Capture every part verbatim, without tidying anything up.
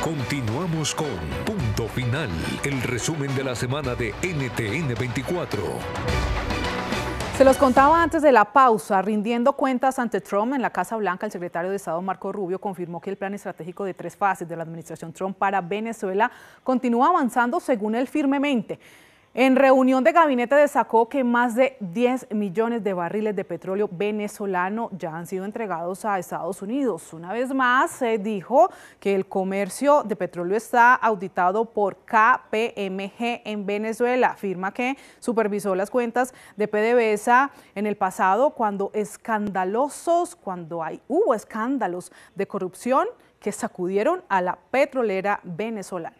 Continuamos con Punto Final, el resumen de la semana de N T N veinticuatro. Se los contaba antes de la pausa, rindiendo cuentas ante Trump en la Casa Blanca, el secretario de Estado Marco Rubio confirmó que el plan estratégico de tres fases de la administración Trump para Venezuela continúa avanzando según él firmemente. En reunión de gabinete destacó que más de diez millones de barriles de petróleo venezolano ya han sido entregados a Estados Unidos. Una vez más, se dijo que el comercio de petróleo está auditado por K P M G en Venezuela. Afirma que supervisó las cuentas de PDVSA en el pasado cuando escandalosos, cuando hay, hubo escándalos de corrupción que sacudieron a la petrolera venezolana.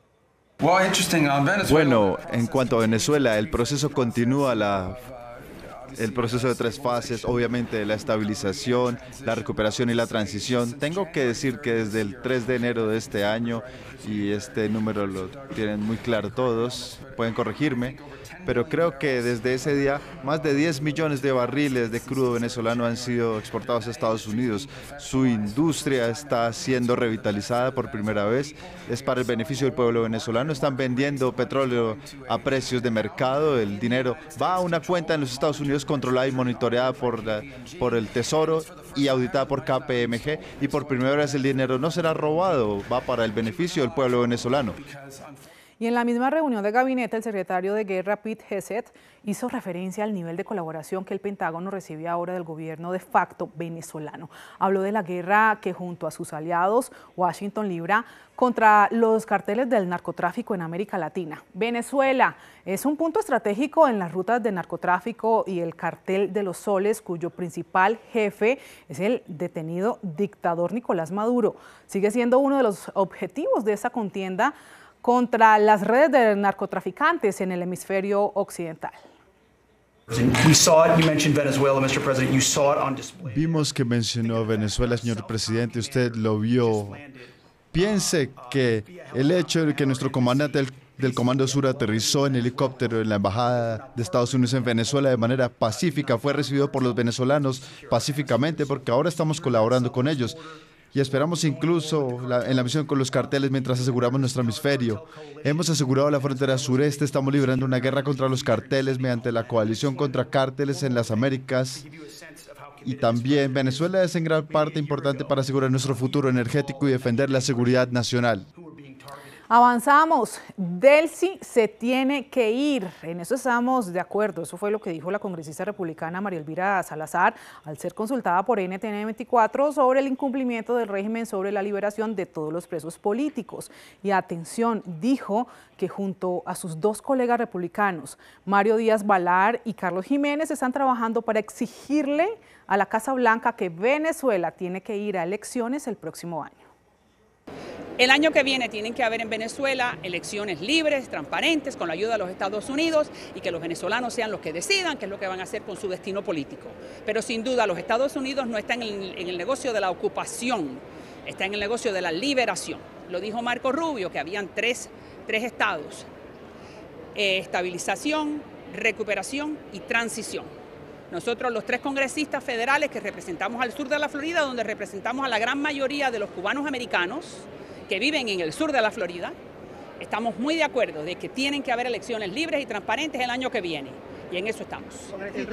Bueno, en cuanto a Venezuela, el proceso continúa, la, el proceso de tres fases, obviamente la estabilización, la recuperación y la transición. Tengo que decir que desde el tres de enero de este año, y este número lo tienen muy claro todos, pueden corregirme, pero creo que desde ese día más de diez millones de barriles de crudo venezolano han sido exportados a Estados Unidos. Su industria está siendo revitalizada por primera vez, es para el beneficio del pueblo venezolano. Están vendiendo petróleo a precios de mercado, el dinero va a una cuenta en los Estados Unidos controlada y monitoreada por, la, por el Tesoro y auditada por K P M G, y por primera vez el dinero no será robado, va para el beneficio del pueblo venezolano. Y en la misma reunión de gabinete, el secretario de Guerra, Pete Hegseth, hizo referencia al nivel de colaboración que el Pentágono recibe ahora del gobierno de facto venezolano. Habló de la guerra que junto a sus aliados, Washington libra contra los carteles del narcotráfico en América Latina. Venezuela es un punto estratégico en las rutas de narcotráfico y el cartel de los soles, cuyo principal jefe es el detenido dictador Nicolás Maduro. Sigue siendo uno de los objetivos de esa contienda contra las redes de narcotraficantes en el hemisferio occidental. Vimos que mencionó a Venezuela, señor presidente, usted lo vio. Piense que el hecho de que nuestro comandante del, del Comando Sur aterrizó en helicóptero en la Embajada de Estados Unidos en Venezuela de manera pacífica, fue recibido por los venezolanos pacíficamente, porque ahora estamos colaborando con ellos. Y esperamos incluso la, en la misión con los carteles mientras aseguramos nuestro hemisferio. Hemos asegurado la frontera sureste, estamos librando una guerra contra los carteles mediante la coalición contra cárteles en las Américas. Y también Venezuela es en gran parte importante para asegurar nuestro futuro energético y defender la seguridad nacional. Avanzamos. Delcy se tiene que ir. En eso estamos de acuerdo. Eso fue lo que dijo la congresista republicana María Elvira Salazar al ser consultada por N T N veinticuatro sobre el incumplimiento del régimen sobre la liberación de todos los presos políticos. Y atención, dijo que junto a sus dos colegas republicanos, Mario Díaz Balar y Carlos Jiménez, están trabajando para exigirle a la Casa Blanca que Venezuela tiene que ir a elecciones el próximo año. El año que viene tienen que haber en Venezuela elecciones libres, transparentes, con la ayuda de los Estados Unidos, y que los venezolanos sean los que decidan qué es lo que van a hacer con su destino político. Pero sin duda los Estados Unidos no están en el, en el negocio de la ocupación, está en el negocio de la liberación. Lo dijo Marco Rubio, que habían tres, tres estados: eh, estabilización, recuperación y transición. Nosotros, los tres congresistas federales que representamos al sur de la Florida, donde representamos a la gran mayoría de los cubanos americanos que viven en el sur de la Florida, estamos muy de acuerdo de que tienen que haber elecciones libres y transparentes el año que viene, y en eso estamos.